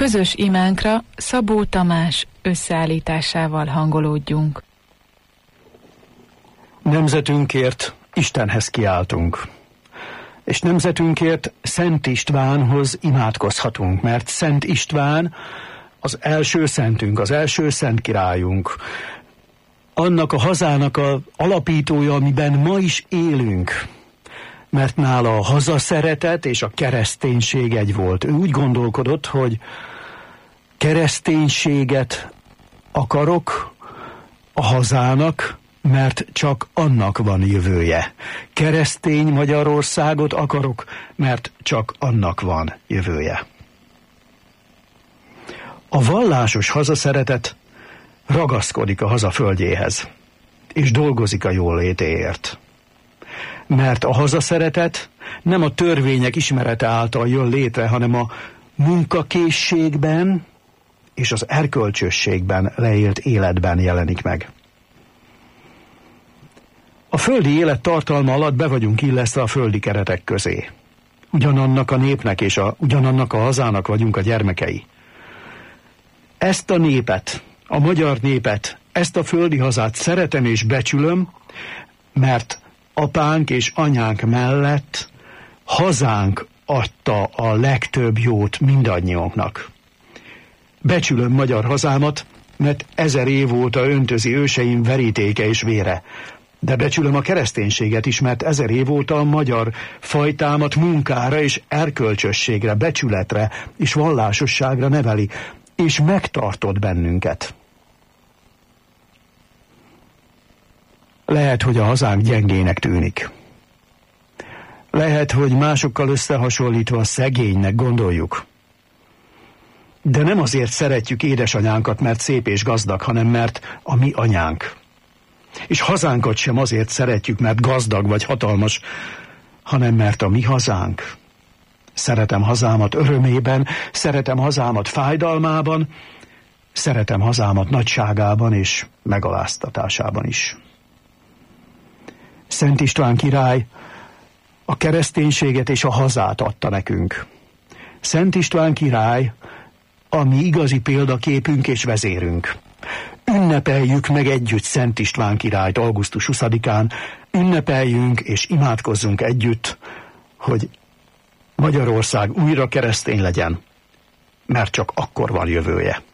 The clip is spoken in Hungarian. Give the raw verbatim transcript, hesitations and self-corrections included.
Közös imánkra Szabó Tamás összeállításával hangolódjunk. Nemzetünkért Istenhez kiáltunk, és nemzetünkért Szent Istvánhoz imádkozhatunk, mert Szent István az első szentünk, az első szent királyunk, annak a hazának az alapítója, amiben ma is élünk, mert nála a hazaszeretet és a kereszténység egy volt. Ő úgy gondolkodott, hogy kereszténységet akarok a hazának, mert csak annak van jövője. Keresztény Magyarországot akarok, mert csak annak van jövője. A vallásos hazaszeretet ragaszkodik a hazaföldjéhez, és dolgozik a jólétéért. Mert a hazaszeretet nem a törvények ismerete által jön létre, hanem a munkakészségben és az erkölcsösségben leélt életben jelenik meg. A földi élet tartalma alatt be vagyunk illesztve a földi keretek közé. Ugyanannak a népnek és a, ugyanannak a hazának vagyunk a gyermekei. Ezt a népet, a magyar népet, ezt a földi hazát szeretem és becsülöm, mert apánk és anyánk mellett hazánk adta a legtöbb jót mindannyiunknak. Becsülöm magyar hazámat, mert ezer év óta öntözi őseim verítéke és vére. De becsülöm a kereszténységet is, mert ezer év óta a magyar fajtámat munkára és erkölcsösségre, becsületre és vallásosságra neveli, és megtartott bennünket. Lehet, hogy a hazánk gyengének tűnik. Lehet, hogy másokkal összehasonlítva szegénynek gondoljuk. De nem azért szeretjük édesanyánkat, mert szép és gazdag, hanem mert a mi anyánk. És hazánkat sem azért szeretjük, mert gazdag vagy hatalmas, hanem mert a mi hazánk. Szeretem hazámat örömében, szeretem hazámat fájdalmában, szeretem hazámat nagyságában és megaláztatásában is. Szent István király a kereszténységet és a hazát adta nekünk. Szent István király a mi igazi példaképünk és vezérünk. Ünnepeljük meg együtt Szent István királyt augusztus huszadikán, ünnepeljünk és imádkozzunk együtt, hogy Magyarország újra keresztény legyen, mert csak akkor van jövője.